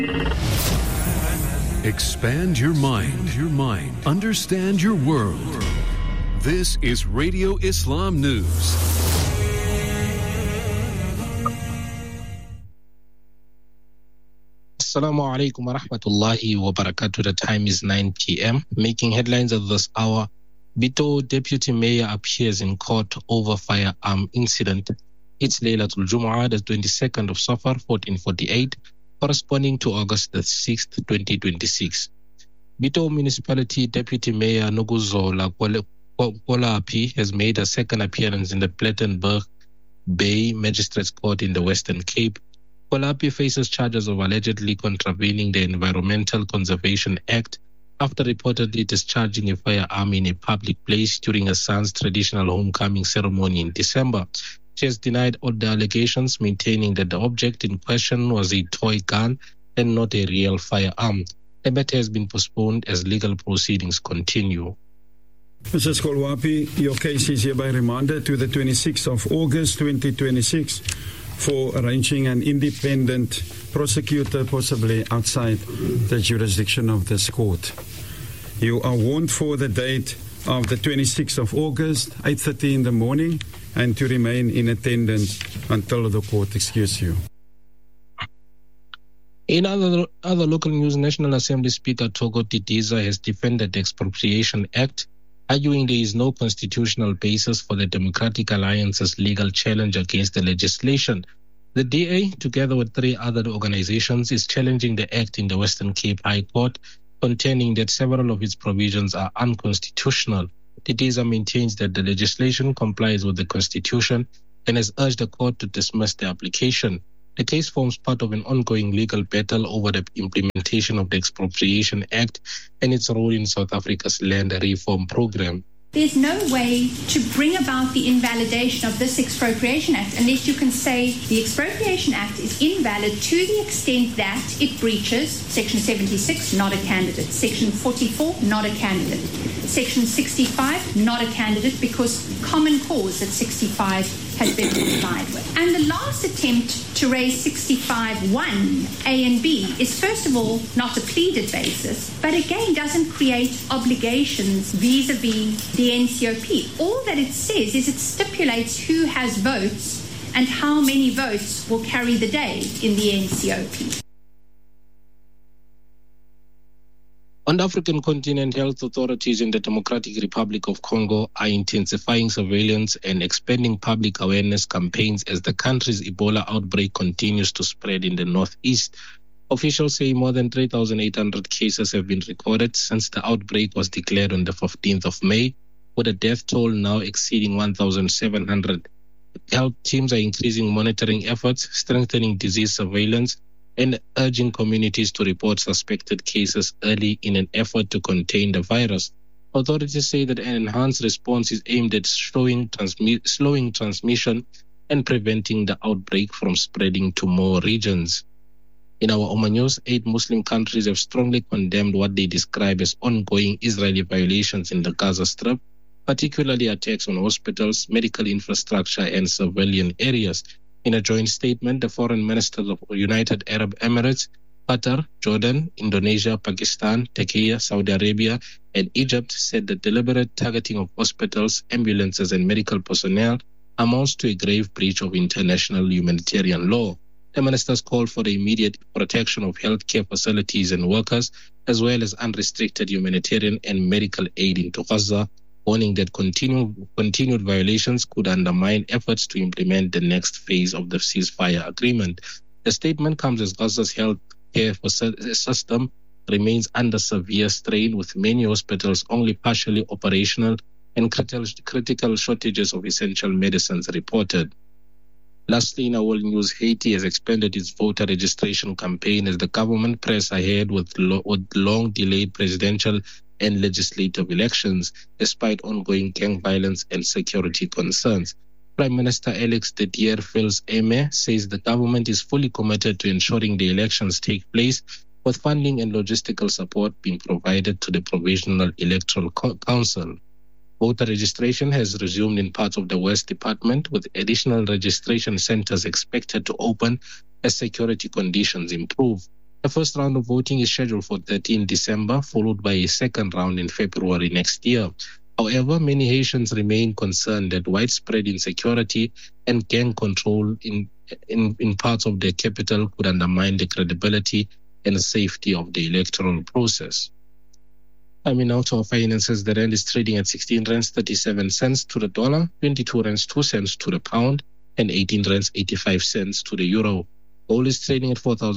Expand your mind. Understand your world. This is Radio Islam News. Assalamu alaikum wa rahmatullahi wa barakatuh. The time is 9 p.m. Making headlines at this hour, Bito Deputy Mayor appears in court over firearm incident. It's Laylatul Jumu'ah, the 22nd of Safar, 1448, corresponding to August the 6th, 2026. Bito Municipality Deputy Mayor Nokuzola Kolapi has made a second appearance in the Plettenberg Bay Magistrates Court in the Western Cape. Kolapi faces charges of allegedly contravening the Environmental Conservation Act after reportedly discharging a firearm in a public place during her son's traditional homecoming ceremony in December. She has denied all the allegations, maintaining that the object in question was a toy gun and not a real firearm. The matter has been postponed as legal proceedings continue. Mrs. Kolwapi, your case is hereby remanded to the 26th of August 2026 for arranging an independent prosecutor, possibly outside the jurisdiction of this court. You are warned for the date of the 26th of August, 8:30 in the morning, and to remain in attendance until the court excuses you. In other local news, National Assembly Speaker Togo Didiza has defended the Expropriation Act, arguing there is no constitutional basis for the Democratic Alliance's legal challenge against the legislation. The DA, together with 3 other organizations, is challenging the act in the Western Cape High Court, contending that several of its provisions are unconstitutional. Didiza maintains that the legislation complies with the Constitution and has urged the court to dismiss the application. The case forms part of an ongoing legal battle over the implementation of the Expropriation Act and its role in South Africa's land reform program. There's no way to bring about the invalidation of this Expropriation Act unless you can say the Expropriation Act is invalid to the extent that it breaches Section 76, not a candidate, Section 44, not a candidate, Section 65, not a candidate, because common cause at 65 has been complied with. And the last attempt to raise 65(1) A and B is, first of all, not a pleaded basis, but again doesn't create obligations vis-a-vis the NCOP. All that it says is it stipulates who has votes and how many votes will carry the day in the NCOP. On the African continent, health authorities in the Democratic Republic of Congo are intensifying surveillance and expanding public awareness campaigns as the country's Ebola outbreak continues to spread in the northeast. Officials say more than 3,800 cases have been recorded since the outbreak was declared on the 15th of May, with a death toll now exceeding 1,700. Health teams are increasing monitoring efforts, strengthening disease surveillance, and urging communities to report suspected cases early in an effort to contain the virus. Authorities say that an enhanced response is aimed at slowing transmission and preventing the outbreak from spreading to more regions. In our Oman news, 8 Muslim countries have strongly condemned what they describe as ongoing Israeli violations in the Gaza Strip, particularly attacks on hospitals, medical infrastructure, and civilian areas. In a joint statement, the foreign ministers of United Arab Emirates, Qatar, Jordan, Indonesia, Pakistan, Turkey, Saudi Arabia, and Egypt said the deliberate targeting of hospitals, ambulances, and medical personnel amounts to a grave breach of international humanitarian law. The ministers called for the immediate protection of healthcare facilities and workers, as well as unrestricted humanitarian and medical aid into Gaza, warning that continued violations could undermine efforts to implement the next phase of the ceasefire agreement. The statement comes as Gaza's healthcare system remains under severe strain, with many hospitals only partially operational and critical shortages of essential medicines reported. Lastly, in our world news, Haiti has expanded its voter registration campaign as the government press ahead with long-delayed presidential and legislative elections, despite ongoing gang violence and security concerns. Prime Minister Alex Didier Fils-Aimé says the government is fully committed to ensuring the elections take place, with funding and logistical support being provided to the Provisional Electoral Council. Voter registration has resumed in parts of the West Department, with additional registration centers expected to open as security conditions improve. The first round of voting is scheduled for 13 December, followed by a second round in February next year. However, many Haitians remain concerned that widespread insecurity and gang control in parts of the capital could undermine the credibility and safety of the electoral process. Now to our finances. The rand is trading at 16 rands 37 cents to the dollar, 22 rands 2 cents to the pound, and 18 rands 85 cents to the euro. Gold is trading at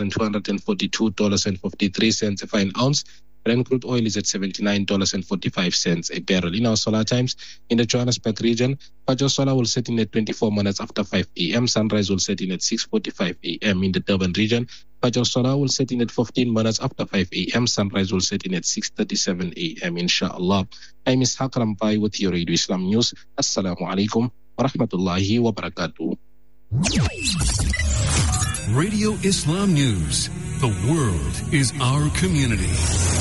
$4,242.53 a fine ounce. Brent crude oil is at $79.45 a barrel. In our solar times, in the Johannesburg region, Fajr solar will set in at 24 minutes after 5 a.m. Sunrise will set in at 6:45 a.m. In the Durban region, Fajr solar will set in at 15 minutes after 5 a.m. Sunrise will set in at 6:37 a.m. Inshallah. I'm Ishaq Rampai with your Radio Islam News. Assalamu alaikum wa rahmatullahi wa barakatuh. Radio Islam News. The world is our community.